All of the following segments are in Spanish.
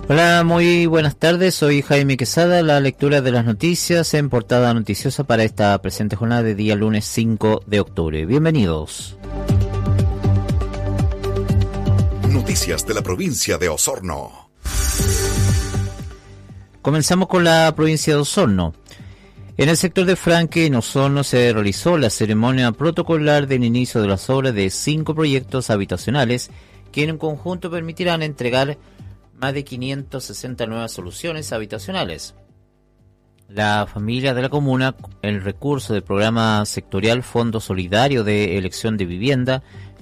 Hola, muy buenas tardes, soy Jaime Quesada, la lectura de las noticias en Portada Noticiosa para esta presente jornada de día lunes 5 de octubre. Bienvenidos. Noticias de la provincia de Osorno. Comenzamos con la provincia de Osorno. En el sector de Franque, en Osorno, se realizó la ceremonia protocolar del inicio de las obras de 5 proyectos habitacionales que en conjunto permitirán entregar más de 560 nuevas soluciones habitacionales. La familia de la comuna, el recurso del programa sectorial Fondo Solidario de Elección de Vivienda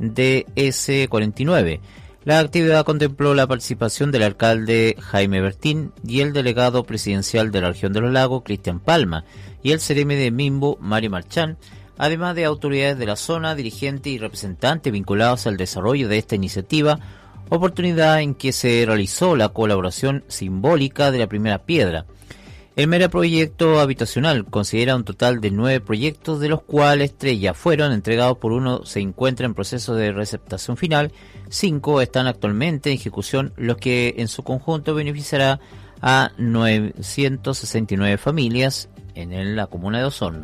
DS49. La actividad contempló la participación del alcalde Jaime Bertín y el delegado presidencial de la región de los lagos, Cristian Palma, y el seremi de Mimbu, Mario Marchán, además de autoridades de la zona, dirigentes y representantes vinculados al desarrollo de esta iniciativa, oportunidad en que se realizó la colaboración simbólica de la primera piedra. El megaproyecto habitacional considera un total de 9 proyectos, de los cuales 3 ya fueron entregados, por uno se encuentra en proceso de receptación final, 5 están actualmente en ejecución, los que en su conjunto beneficiará a 969 familias en la comuna de Osorno.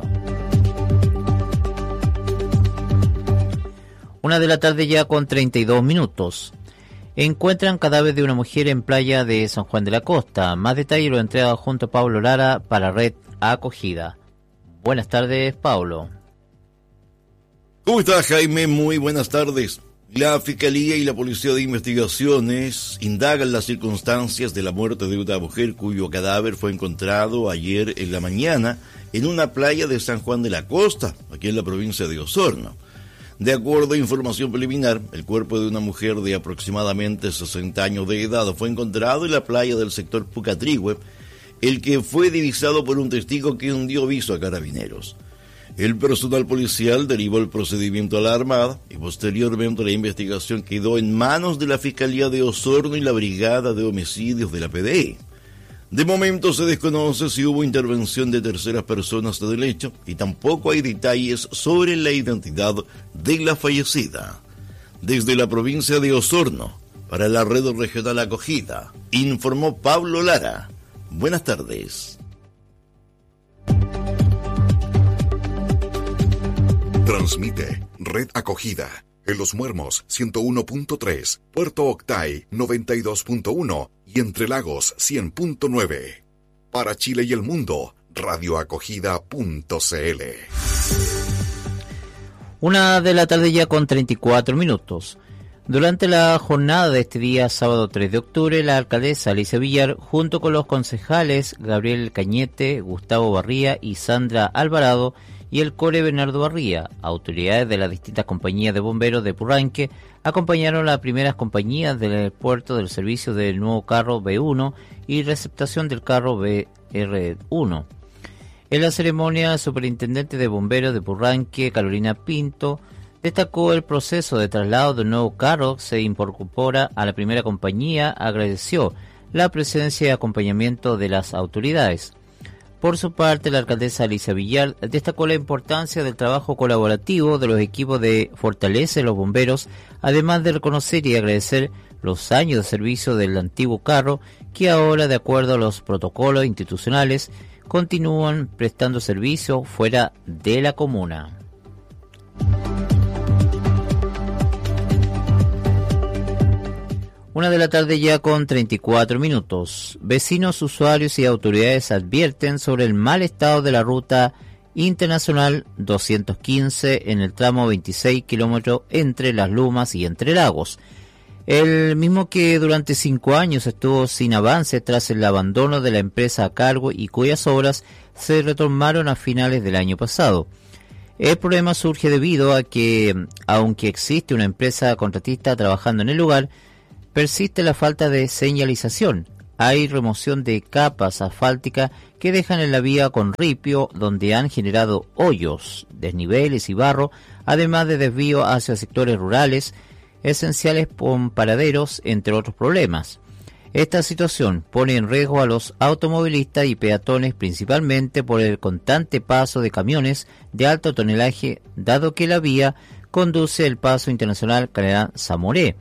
1 de la tarde ya con 32 minutos. Encuentran cadáver de una mujer en playa de San Juan de la Costa. Más detalles lo entrega junto a Pablo Lara para Red Acogida. Buenas tardes, Pablo. ¿Cómo estás, Jaime? Muy buenas tardes. La Fiscalía y la Policía de Investigaciones indagan las circunstancias de la muerte de una mujer cuyo cadáver fue encontrado ayer en la mañana en una playa de San Juan de la Costa, aquí en la provincia de Osorno. De acuerdo a información preliminar, el cuerpo de una mujer de aproximadamente 60 años de edad fue encontrado en la playa del sector Pucatrihue, el que fue divisado por un testigo que dio aviso a carabineros. El personal policial derivó el procedimiento a la Armada y posteriormente la investigación quedó en manos de la Fiscalía de Osorno y la Brigada de Homicidios de la PDI. De momento se desconoce si hubo intervención de terceras personas del hecho y tampoco hay detalles sobre la identidad de la fallecida. Desde la provincia de Osorno, para la Red Regional Acogida, informó Pablo Lara. Buenas tardes. Transmite Red Acogida en Los Muermos 101.3, Puerto Octay 92.1 y Entre Lagos 100.9. Para Chile y el mundo, radioacogida.cl. 1 de la tarde ya con 34 minutos. Durante la jornada de este día, sábado 3 de octubre, la alcaldesa Alicia Villar, junto con los concejales Gabriel Cañete, Gustavo Barría y Sandra Alvarado, y el core Bernardo Barría, autoridades de las distintas compañías de bomberos de Purranque, acompañaron a las primeras compañías del puerto del servicio del nuevo carro B1 y receptación del carro BR1. En la ceremonia, el superintendente de bomberos de Purranque, Carolina Pinto, destacó el proceso de traslado del nuevo carro, se incorpora a la primera compañía, agradeció la presencia y acompañamiento de las autoridades. Por su parte, la alcaldesa Alicia Villar destacó la importancia del trabajo colaborativo de los equipos de Fortaleza y los bomberos, además de reconocer y agradecer los años de servicio del antiguo carro, que ahora, de acuerdo a los protocolos institucionales, continúan prestando servicio fuera de la comuna. 1 de la tarde ya con 34 minutos. Vecinos, usuarios y autoridades advierten sobre el mal estado de la ruta internacional 215 en el tramo 26 kilómetros entre Las Lumas y Entre Lagos. El mismo que durante 5 años estuvo sin avance tras el abandono de la empresa a cargo y cuyas obras se retomaron a finales del año pasado. El problema surge debido a que, aunque existe una empresa contratista trabajando en el lugar, persiste la falta de señalización. Hay remoción de capas asfálticas que dejan en la vía con ripio, donde han generado hoyos, desniveles y barro, además de desvío hacia sectores rurales, esenciales con paraderos, entre otros problemas. Esta situación pone en riesgo a los automovilistas y peatones, principalmente por el constante paso de camiones de alto tonelaje, dado que la vía conduce el paso internacional Canadá-Zamoré.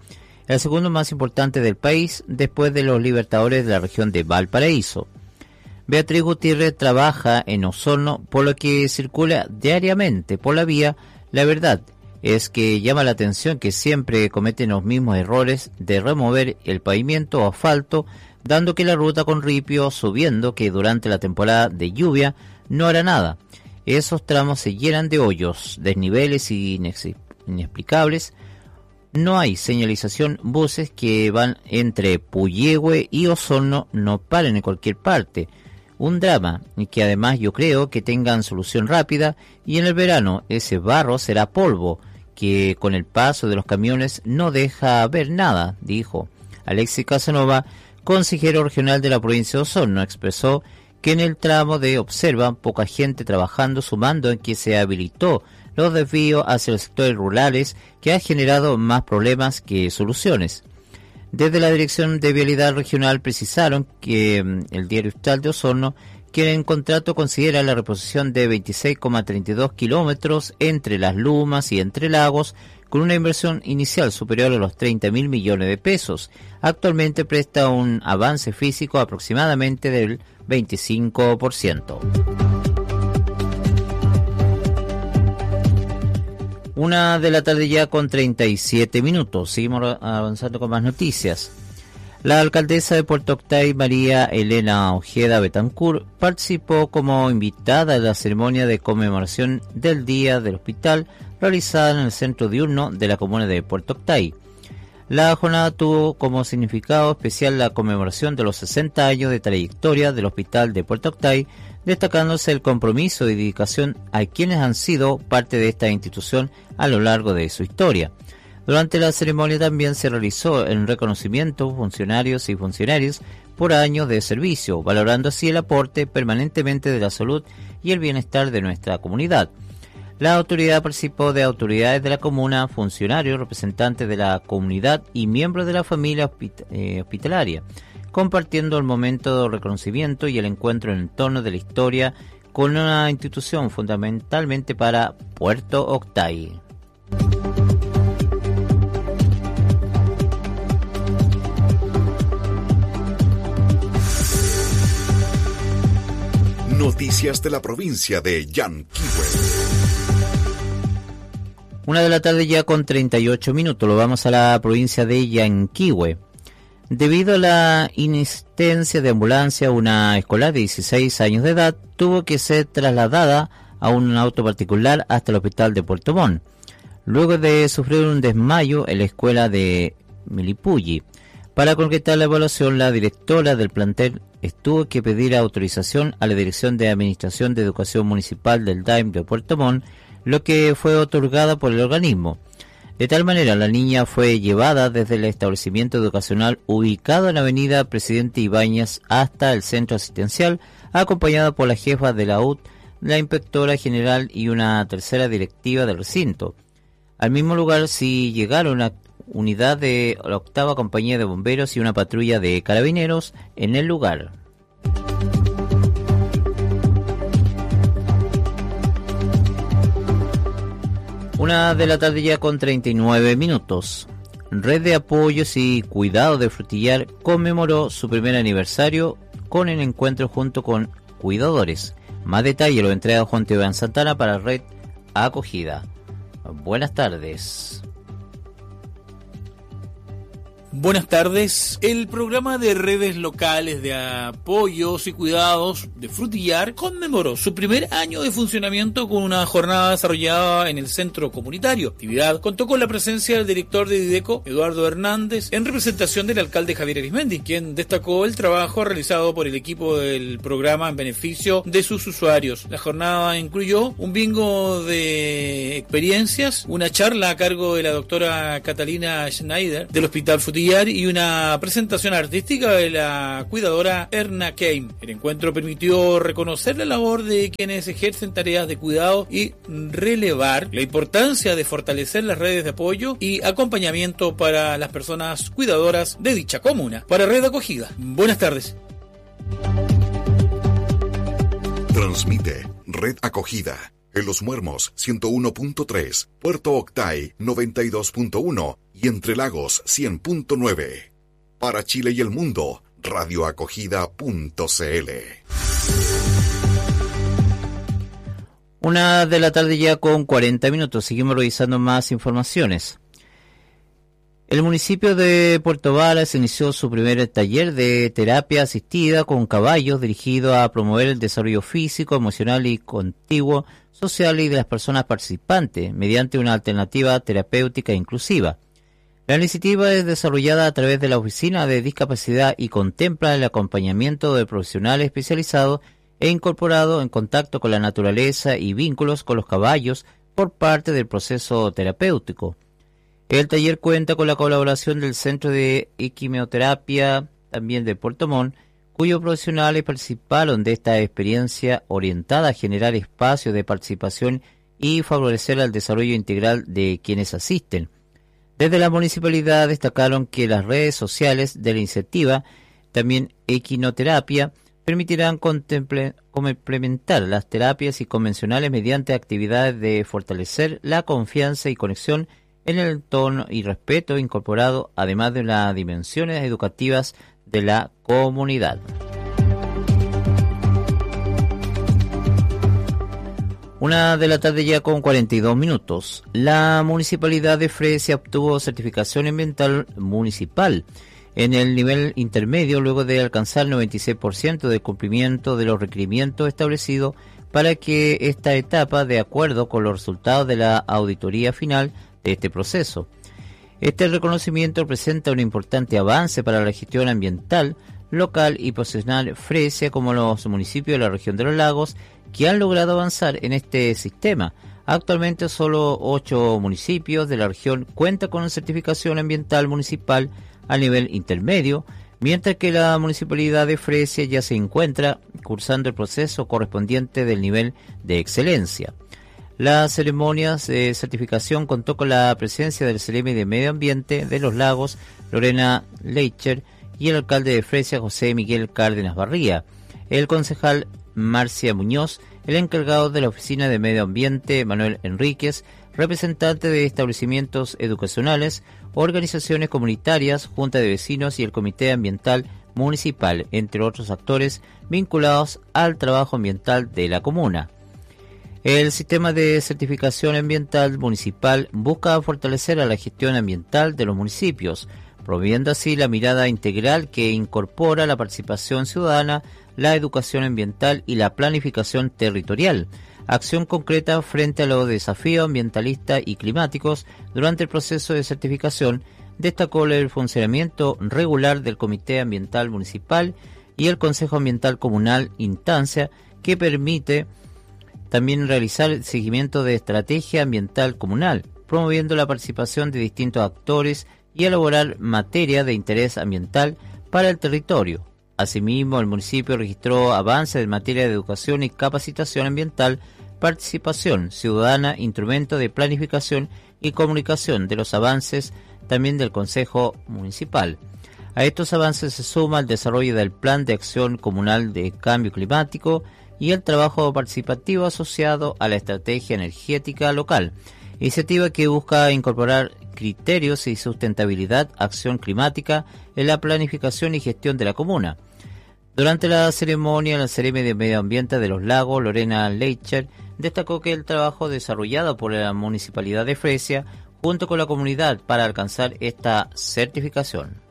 el segundo más importante del país después de los Libertadores de la región de Valparaíso. Beatriz Gutiérrez trabaja en Osorno, por lo que circula diariamente por la vía. La verdad es que llama la atención que siempre cometen los mismos errores de remover el pavimento o asfalto, dando que la ruta con ripio subiendo, que durante la temporada de lluvia no hará nada. Esos tramos se llenan de hoyos, desniveles inexplicables. No hay señalización, buses que van entre Puyehue y Osorno no paran en cualquier parte. Un drama, y que además yo creo que tengan solución rápida, y en el verano ese barro será polvo, que con el paso de los camiones no deja ver nada, dijo. Alexis Casanova, consejero regional de la provincia de Osorno, expresó que en el tramo de Observa poca gente trabajando, sumando en que se habilitó los desvíos hacia los sectores rurales, que ha generado más problemas que soluciones. Desde la Dirección de Vialidad Regional precisaron que el diario Ustal de Osorno, que en contrato considera la reposición de 26,32 kilómetros entre Las Lumas y Entre Lagos, con una inversión inicial superior a los 30.000 millones de pesos. Actualmente presta un avance físico aproximadamente del 25%. 1 de la tarde ya con 37 minutos. Seguimos avanzando con más noticias. La alcaldesa de Puerto Octay, María Elena Ojeda Betancourt, participó como invitada en la ceremonia de conmemoración del Día del Hospital realizada en el centro diurno de la comuna de Puerto Octay. La jornada tuvo como significado especial la conmemoración de los 60 años de trayectoria del Hospital de Puerto Octay, destacándose el compromiso y dedicación a quienes han sido parte de esta institución a lo largo de su historia. Durante la ceremonia también se realizó el reconocimiento a funcionarios y funcionarias por años de servicio, valorando así el aporte permanentemente de la salud y el bienestar de nuestra comunidad. La autoridad participó de autoridades de la comuna, funcionarios, representantes de la comunidad y miembros de la familia hospitalaria, compartiendo el momento de reconocimiento y el encuentro en el torno de la historia con una institución fundamentalmente para Puerto Octay. Noticias de la provincia de Yanquihue. 1 de la tarde ya con 38 minutos. Lo vamos a la provincia de Yanquihue. Debido a la inexistencia de ambulancia, una escolar de 16 años de edad tuvo que ser trasladada a un auto particular hasta el hospital de Puerto Montt, luego de sufrir un desmayo en la escuela de Milipulli. Para concretar la evaluación, la directora del plantel tuvo que pedir autorización a la Dirección de Administración de Educación Municipal del DAIM de Puerto Montt, lo que fue otorgada por el organismo. De tal manera, la niña fue llevada desde el establecimiento educacional ubicado en la avenida Presidente Ibáñez hasta el centro asistencial, acompañada por la jefa de la UT, la inspectora general y una tercera directiva del recinto. Al mismo lugar sí llegaron una unidad de la 8ª Compañía de Bomberos y una patrulla de carabineros en el lugar. Una de la tarde ya con 39 minutos. Red de Apoyos y Cuidado de Frutillar conmemoró su primer aniversario con el encuentro junto con cuidadores. Más detalle lo entrega Juan Teodán Santana para Red Acogida. Buenas tardes. Buenas tardes. El programa de redes locales de apoyos y cuidados de Frutillar conmemoró su primer año de funcionamiento con una jornada desarrollada en el centro comunitario. La actividad contó con la presencia del director de Dideco, Eduardo Hernández, en representación del alcalde Javier Arismendi, quien destacó el trabajo realizado por el equipo del programa en beneficio de sus usuarios. La jornada incluyó un bingo de experiencias, una charla a cargo de la doctora Catalina Schneider del Hospital Frutillar y una presentación artística de la cuidadora Erna Keim. El encuentro permitió reconocer la labor de quienes ejercen tareas de cuidado y relevar la importancia de fortalecer las redes de apoyo y acompañamiento para las personas cuidadoras de dicha comuna. Para Red Acogida, buenas tardes. Transmite Red Acogida, en Los Muermos 101.3, Puerto Octay 92.1 y Entre Lagos 100.9. Para Chile y el mundo, radioacogida.cl. 1:00 ya con 40 minutos. Seguimos revisando más informaciones. El municipio de Puerto Varas inició su primer taller de terapia asistida con caballos dirigido a promover el desarrollo físico, emocional y contiguo, social y de las personas participantes mediante una alternativa terapéutica inclusiva. La iniciativa es desarrollada a través de la Oficina de Discapacidad y contempla el acompañamiento de profesionales especializados e incorporado en contacto con la naturaleza y vínculos con los caballos por parte del proceso terapéutico. El taller cuenta con la colaboración del Centro de Equinoterapia, también de Puerto Montt, cuyos profesionales participaron de esta experiencia orientada a generar espacios de participación y favorecer el desarrollo integral de quienes asisten. Desde la municipalidad destacaron que las redes sociales de la iniciativa, también Equinoterapia, permitirán complementar las terapias y convencionales mediante actividades de fortalecer la confianza y conexión en el entorno y respeto incorporado, además de las dimensiones educativas de la comunidad. 1:00 ya con 42 minutos. La Municipalidad de Fresia obtuvo certificación ambiental municipal en el nivel intermedio luego de alcanzar el 96% de cumplimiento de los requerimientos establecidos para que esta etapa, de acuerdo con los resultados de la auditoría final de este proceso. Este reconocimiento representa un importante avance para la gestión ambiental local y posicionar Fresia como los municipios de la región de los lagos que han logrado avanzar en este sistema. Actualmente solo 8 municipios de la región cuentan con una certificación ambiental municipal a nivel intermedio, mientras que la Municipalidad de Fresia ya se encuentra cursando el proceso correspondiente del nivel de excelencia. La ceremonia de certificación contó con la presencia del Ceremi de Medio Ambiente de los Lagos, Lorena Leicher, y el alcalde de Fresia, José Miguel Cárdenas Barría, el concejal Marcia Muñoz, el encargado de la Oficina de Medio Ambiente, Manuel Enríquez, representantes de establecimientos educacionales, organizaciones comunitarias, Junta de Vecinos y el Comité Ambiental Municipal, entre otros actores vinculados al trabajo ambiental de la comuna. El sistema de certificación ambiental municipal busca fortalecer a la gestión ambiental de los municipios, promoviendo así la mirada integral que incorpora la participación ciudadana, la educación ambiental y la planificación territorial, acción concreta frente a los desafíos ambientalistas y climáticos. Durante el proceso de certificación destacó el funcionamiento regular del Comité Ambiental Municipal y el Consejo Ambiental Comunal, instancia que permite también realizar el seguimiento de estrategia ambiental comunal, promoviendo la participación de distintos actores y elaborar materia de interés ambiental para el territorio. Asimismo, el municipio registró avances en materia de educación y capacitación ambiental, participación ciudadana, instrumento de planificación y comunicación de los avances también del Consejo Municipal. A estos avances se suma el desarrollo del Plan de Acción Comunal de Cambio Climático y el trabajo participativo asociado a la estrategia energética local, iniciativa que busca incorporar criterios y sustentabilidad, acción climática en la planificación y gestión de la comuna. Durante la ceremonia, la Ceremi de Medio Ambiente de los Lagos, Lorena Leicher, destacó que el trabajo desarrollado por la Municipalidad de Fresia junto con la comunidad para alcanzar esta certificación.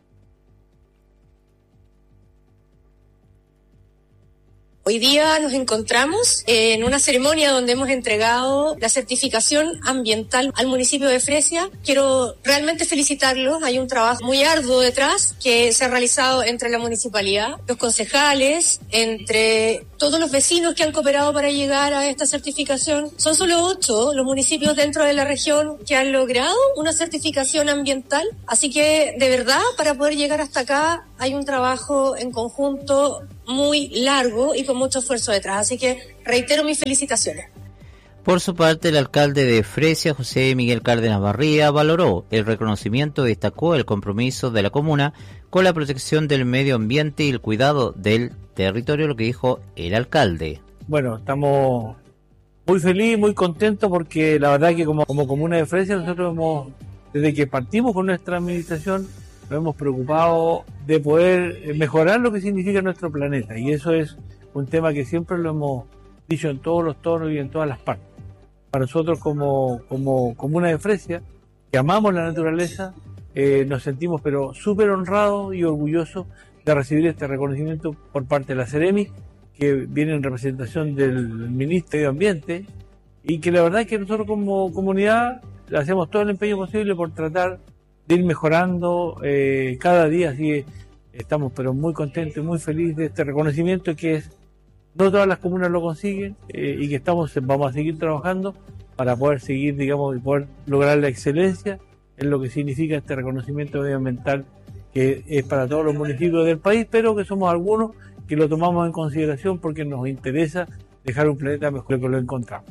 Hoy día nos encontramos en una ceremonia donde hemos entregado la certificación ambiental al municipio de Fresia. Quiero realmente felicitarlos. Hay un trabajo muy arduo detrás que se ha realizado entre la municipalidad, los concejales, entre todos los vecinos que han cooperado para llegar a esta certificación. Son solo 8 los municipios dentro de la región que han logrado una certificación ambiental. Así que, de verdad, para poder llegar hasta acá hay un trabajo en conjunto muy largo y con mucho esfuerzo detrás, así que reitero mis felicitaciones. Por su parte, el alcalde de Fresia, José Miguel Cárdenas Barría, valoró el reconocimiento y destacó el compromiso de la comuna con la protección del medio ambiente y el cuidado del territorio, lo que dijo el alcalde. Bueno, estamos Muy feliz, muy contento, porque la verdad que como comuna de Fresia nosotros desde que partimos con nuestra administración, nos hemos preocupado de poder mejorar lo que significa nuestro planeta, y eso es un tema que siempre lo hemos dicho en todos los tonos y en todas las partes. Para nosotros como comuna de Fresia, que amamos la naturaleza, nos sentimos pero súper honrados y orgullosos de recibir este reconocimiento por parte de la Ceremi, que viene en representación del Ministro de Medio Ambiente, y que la verdad es que nosotros como comunidad hacemos todo el empeño posible por tratar de ir mejorando cada día. Así que estamos pero muy contentos y muy felices de este reconocimiento, que no todas las comunas lo consiguen, y que vamos a seguir trabajando para poder seguir, digamos, y poder lograr la excelencia en lo que significa este reconocimiento medioambiental, que es para todos los municipios del país, pero que somos algunos que lo tomamos en consideración porque nos interesa dejar un planeta mejor que lo encontramos.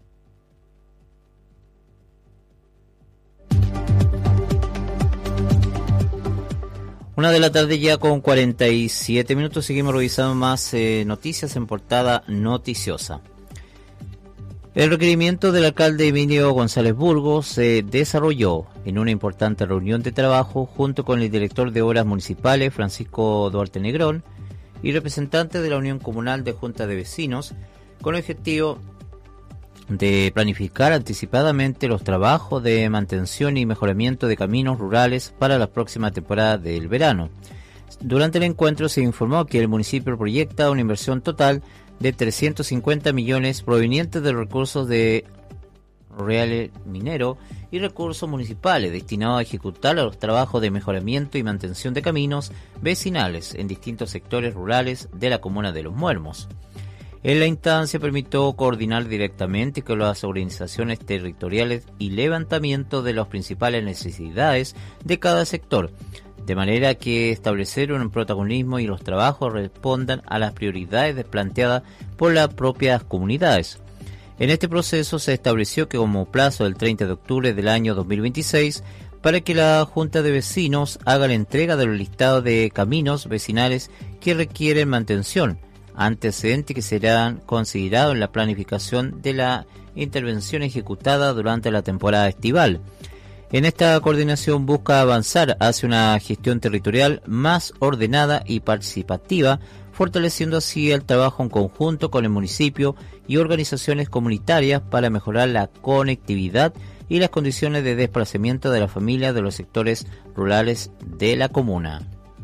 Una de la tarde ya con 47 minutos, seguimos revisando más noticias en portada noticiosa. El requerimiento del alcalde Emilio González Burgos se desarrolló en una importante reunión de trabajo junto con el director de Obras Municipales, Francisco Duarte Negrón, y representantes de la Unión Comunal de Junta de Vecinos, con el objetivo de planificar anticipadamente los trabajos de mantención y mejoramiento de caminos rurales para la próxima temporada del verano. Durante el encuentro se informó que el municipio proyecta una inversión total de 350 millones provenientes de recursos de reales minero y recursos municipales destinados a ejecutar los trabajos de mejoramiento y mantención de caminos vecinales en distintos sectores rurales de la comuna de Los Muermos. En la instancia permitió coordinar directamente con las organizaciones territoriales y levantamiento de las principales necesidades de cada sector, de manera que establecer un protagonismo y los trabajos respondan a las prioridades planteadas por las propias comunidades. En este proceso se estableció que como plazo del 30 de octubre del año 2026, para que la Junta de Vecinos haga la entrega de los listados de caminos vecinales que requieren mantención, antecedentes que serán considerados en la planificación de la intervención ejecutada durante la temporada estival. En esta coordinación busca avanzar hacia una gestión territorial más ordenada y participativa, fortaleciendo así el trabajo en conjunto con el municipio y organizaciones comunitarias para mejorar la conectividad y las condiciones de desplazamiento de las familias de los sectores rurales de la comuna.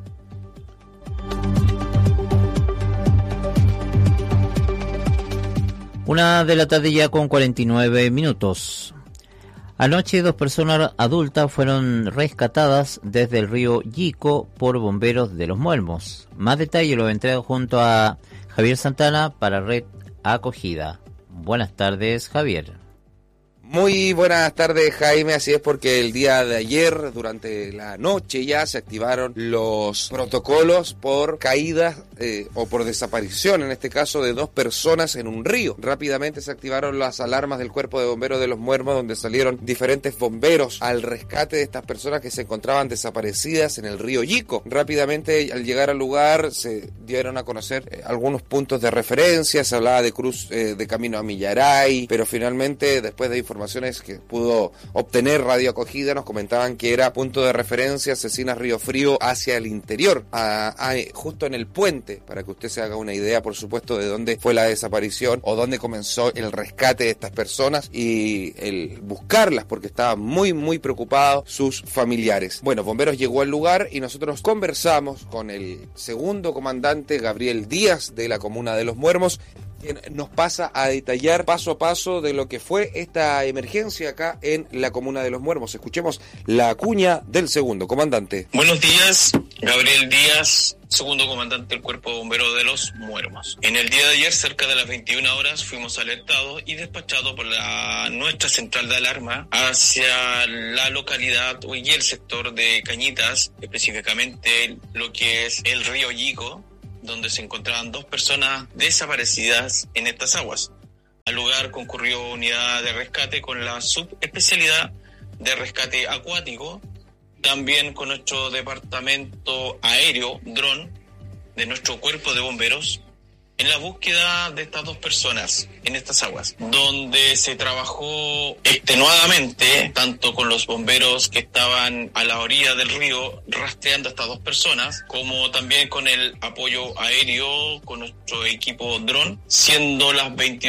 Una de la tarde ya con 49 minutos. Anoche 2 personas adultas fueron rescatadas desde el río Yico por bomberos de Los Muermos. Más detalles lo entrego junto a Javier Santana para Red Acogida. Buenas tardes, Javier. Muy buenas tardes, Jaime. Así es, porque el día de ayer, durante la noche, ya se activaron los protocolos por caídas o por desaparición, en este caso de 2 personas en un río. Rápidamente se activaron las alarmas del Cuerpo de Bomberos de Los Muermos, donde salieron diferentes bomberos al rescate de estas personas que se encontraban desaparecidas en el río Yico. Rápidamente, al llegar al lugar, se dieron a conocer algunos puntos de referencia. Se hablaba de cruz de camino a Millaray, pero finalmente, después de informaciones que pudo obtener Radio Acogida, nos comentaban que era punto de referencia Cecinas Río Frío hacia el interior, justo en el puente, para que usted se haga una idea, por supuesto, de dónde fue la desaparición o dónde comenzó el rescate de estas personas y el buscarlas, porque estaban muy, muy preocupados sus familiares. Bueno, Bomberos llegó al lugar y nosotros conversamos con el segundo comandante Gabriel Díaz de la comuna de Los Muermos, quien nos pasa a detallar paso a paso de lo que fue esta emergencia acá en la comuna de Los Muermos. Escuchemos la cuña del segundo comandante. Buenos días, Gabriel Díaz, segundo comandante del Cuerpo de Bomberos de Los Muermos. En el día de ayer, cerca de las 21 horas, fuimos alertados y despachados por nuestra central de alarma hacia la localidad y el sector de Cañitas, específicamente lo que es el río Yico, donde se encontraban 2 personas desaparecidas en estas aguas. Al lugar concurrió unidad de rescate con la subespecialidad de rescate acuático, también con nuestro departamento aéreo, dron, de nuestro cuerpo de bomberos, en la búsqueda de estas dos personas en estas aguas, donde se trabajó extenuadamente, tanto con los bomberos que estaban a la orilla del río rastreando a estas dos personas, como también con el apoyo aéreo, con nuestro equipo dron. Siendo las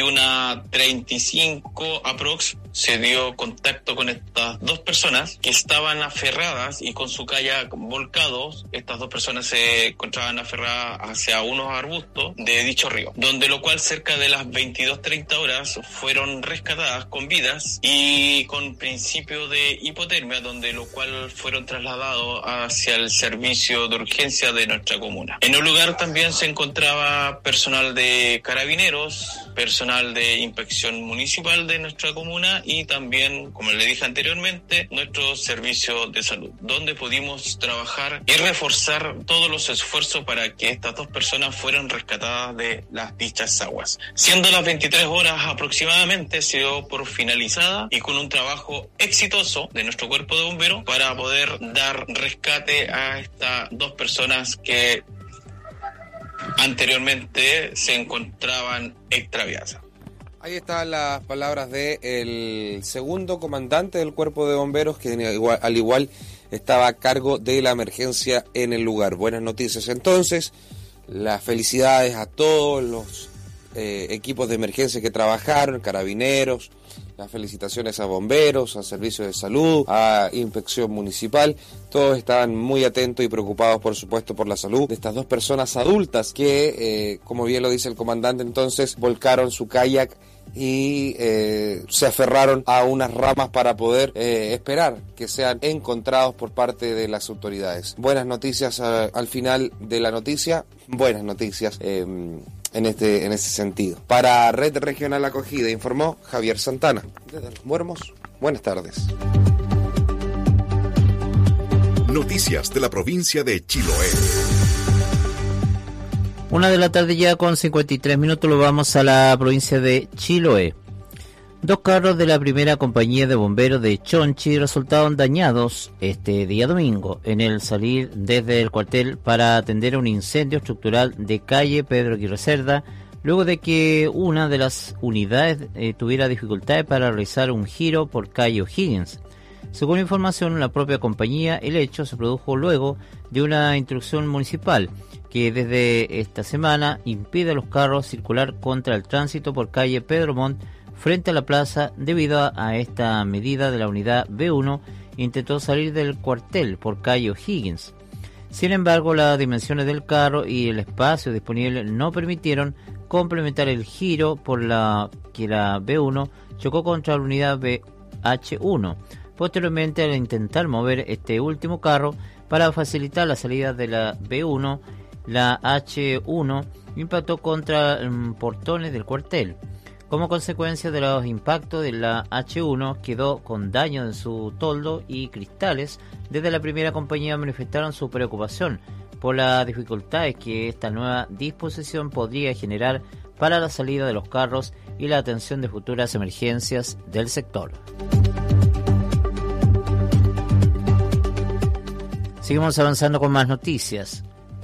21:35 aprox, se dio contacto con estas dos personas que estaban aferradas y con su kayak volcados. Estas dos personas se encontraban aferradas hacia unos arbustos de dicho río, donde lo cual cerca de las 22:30 horas fueron rescatadas con vidas y con principio de hipotermia, donde lo cual fueron trasladados hacia el servicio de urgencia de nuestra comuna. En el lugar también se encontraba personal de carabineros, personal de inspección municipal de nuestra comuna y también, como le dije anteriormente, nuestro servicio de salud, donde pudimos trabajar y reforzar todos los esfuerzos para que estas dos personas fueran rescatadas de las dichas aguas. Siendo las 23 horas aproximadamente, se dio por finalizada y con un trabajo exitoso de nuestro cuerpo de bomberos para poder dar rescate a estas dos personas que anteriormente se encontraban extraviadas. Ahí están las palabras del segundo comandante del cuerpo de bomberos, que al igual estaba a cargo de la emergencia en el lugar. Buenas noticias entonces, las felicidades a todos los equipos de emergencia que trabajaron, carabineros, las felicitaciones a bomberos, a servicios de salud, a inspección municipal. Todos estaban muy atentos y preocupados, por supuesto, por la salud de estas dos personas adultas que, como bien lo dice el comandante, entonces volcaron su kayak y se aferraron a unas ramas para poder esperar que sean encontrados por parte de las autoridades. Buenas noticias al final de la noticia, buenas noticias en ese sentido. Para Red Regional Acogida informó Javier Santana. Desde Los Muermos, buenas tardes. Noticias de la provincia de Chiloé. 1:00 PM ya con 53 minutos, lo vamos a la provincia de Chiloé. 2 carros de la primera compañía de bomberos de Chonchi resultaron dañados este día domingo en el salir desde el cuartel para atender un incendio estructural de calle Pedro Aguirre Cerda, luego de que una de las unidades tuviera dificultades para realizar un giro por calle O'Higgins. Según información de la propia compañía, el hecho se produjo luego de una instrucción municipal que desde esta semana impide a los carros circular contra el tránsito por calle Pedro Montt frente a la plaza. Debido a esta medida de la unidad B1 intentó salir del cuartel por calle O'Higgins. Sin embargo, las dimensiones del carro y el espacio disponible no permitieron complementar el giro, por la que la B1 chocó contra la unidad BH1. Posteriormente, al intentar mover este último carro para facilitar la salida de la B1, la H1 impactó contra portones del cuartel. Como consecuencia de los impactos de la H1, quedó con daño en su toldo y cristales. Desde la primera compañía manifestaron su preocupación por las dificultades que esta nueva disposición podría generar para la salida de los carros y la atención de futuras emergencias del sector. Seguimos avanzando con más noticias.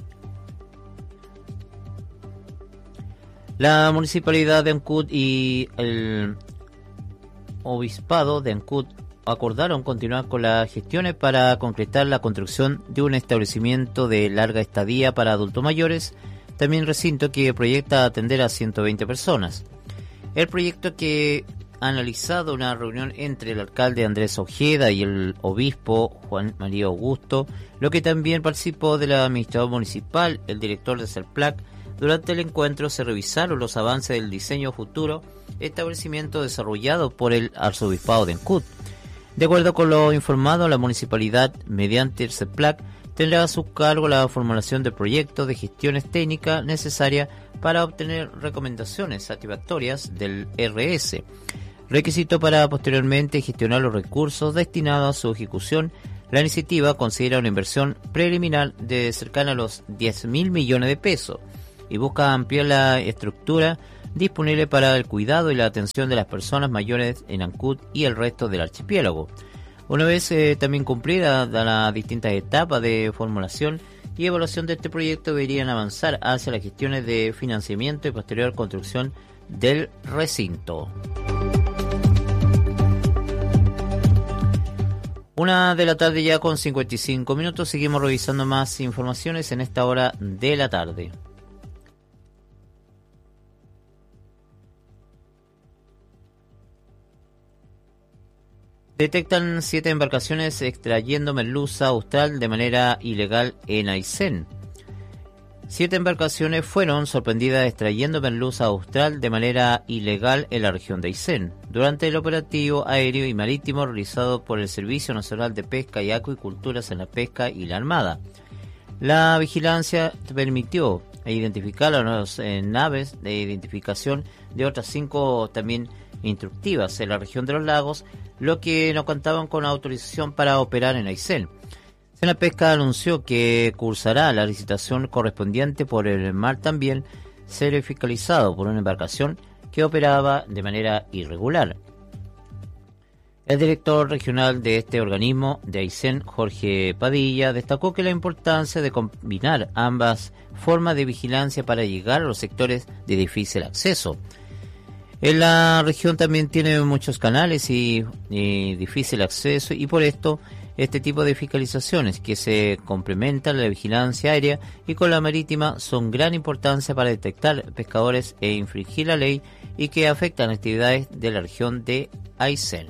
La Municipalidad de Ancud y el Obispado de Ancud acordaron continuar con las gestiones para concretar la construcción de un establecimiento de larga estadía para adultos mayores, también recinto que proyecta atender a 120 personas. El proyecto, que ha analizado una reunión entre el alcalde Andrés Ojeda y el obispo Juan María Augusto, lo que también participó del administrador municipal, el director de CERPLAC. Durante el encuentro se revisaron los avances del diseño futuro establecimiento desarrollado por el arzobispado de Ancud. De acuerdo con lo informado, la municipalidad, mediante el CEPLAC, tendrá a su cargo la formulación de proyectos de gestiones técnicas necesarias para obtener recomendaciones satisfactorias del RS, requisito para posteriormente gestionar los recursos destinados a su ejecución. La iniciativa considera una inversión preliminar de cercana a los 10.000 millones de pesos y busca ampliar la estructura disponible para el cuidado y la atención de las personas mayores en Ancud y el resto del archipiélago. Una vez también cumplida las distintas etapas de formulación y evaluación de este proyecto deberían avanzar hacia las gestiones de financiamiento y posterior construcción del recinto. 1 de la tarde ya con 55 minutos. Seguimos revisando más informaciones en esta hora de la tarde. Detectan 7 embarcaciones extrayendo merluza austral de manera ilegal en Aysén. 7 embarcaciones fueron sorprendidas extrayendo merluza austral de manera ilegal en la región de Aysén, durante el operativo aéreo y marítimo realizado por el Servicio Nacional de Pesca y Acuiculturas en la Pesca y la Armada. La vigilancia permitió identificar las naves de identificación de otras 5 también instructivas en la región de los lagos, lo que no contaban con autorización para operar en Aysén. Senapesca anunció que cursará la licitación correspondiente por el mar también ser fiscalizado por una embarcación que operaba de manera irregular. El director regional de este organismo de Aysén, Jorge Padilla, destacó que la importancia de combinar ambas formas de vigilancia para llegar a los sectores de difícil acceso. En la región también tiene muchos canales y difícil acceso, y por esto este tipo de fiscalizaciones que se complementan la vigilancia aérea y con la marítima son gran importancia para detectar pescadores e infringir la ley y que afectan actividades de la región de Aysén.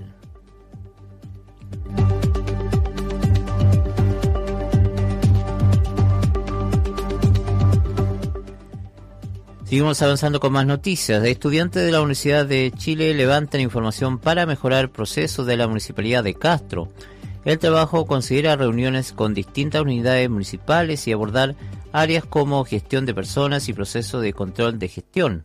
Seguimos avanzando con más noticias. Estudiantes de la Universidad de Chile levantan información para mejorar el proceso de la Municipalidad de Castro. El trabajo considera reuniones con distintas unidades municipales y abordar áreas como gestión de personas y proceso de control de gestión.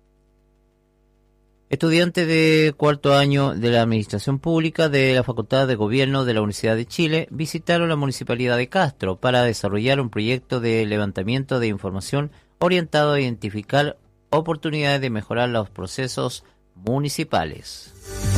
Estudiantes de cuarto año de la Administración Pública de la Facultad de Gobierno de la Universidad de Chile visitaron la Municipalidad de Castro para desarrollar un proyecto de levantamiento de información orientado a identificar oportunidades de mejorar los procesos municipales.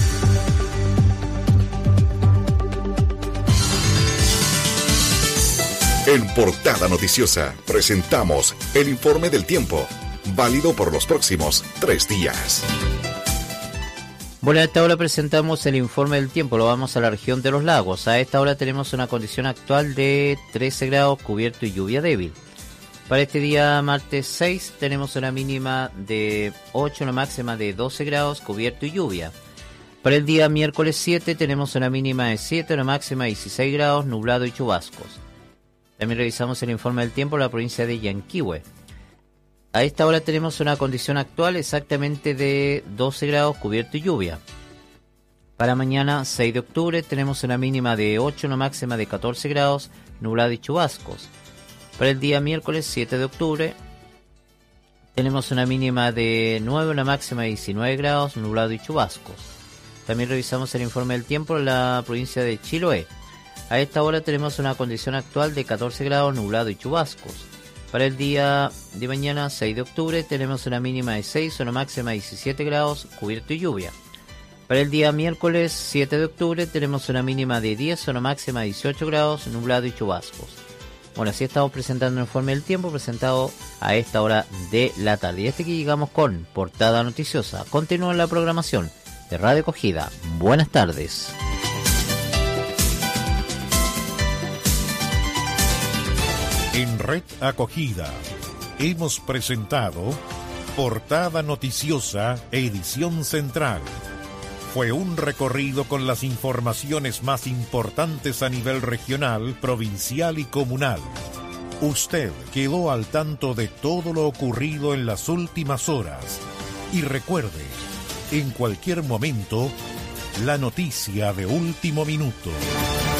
En Portada Noticiosa presentamos el informe del tiempo, válido por los próximos 3 días. Bueno, a esta hora presentamos el informe del tiempo, lo vamos a la región de los lagos. A esta hora tenemos una condición actual de 13 grados, cubierto y lluvia débil. Para este día martes 6 tenemos una mínima de 8, una máxima de 12 grados, cubierto y lluvia. Para el día miércoles 7 tenemos una mínima de 7, una máxima de 16 grados, nublado y chubascos. También revisamos el informe del tiempo en la provincia de Yanquihue. A esta hora tenemos una condición actual exactamente de 12 grados, cubierto y lluvia. Para mañana 6 de octubre tenemos una mínima de 8, una máxima de 14 grados, nublado y chubascos. Para el día miércoles 7 de octubre tenemos una mínima de 9, una máxima de 19 grados, nublado y chubascos. También revisamos el informe del tiempo en la provincia de Chiloé. A esta hora tenemos una condición actual de 14 grados, nublado y chubascos. Para el día de mañana 6 de octubre tenemos una mínima de 6, una máxima de 17 grados, cubierto y lluvia. Para el día miércoles 7 de octubre tenemos una mínima de 10, una máxima de 18 grados, nublado y chubascos. Bueno, así estamos presentando el informe del tiempo presentado a esta hora de la tarde. Y que llegamos con Portada Noticiosa. Continúa la programación de Radio Acogida. Buenas tardes. En Red Acogida hemos presentado Portada Noticiosa, edición central. Fue un recorrido con las informaciones más importantes a nivel regional, provincial y comunal. Usted quedó al tanto de todo lo ocurrido en las últimas horas. Y recuerde, en cualquier momento, la noticia de último minuto.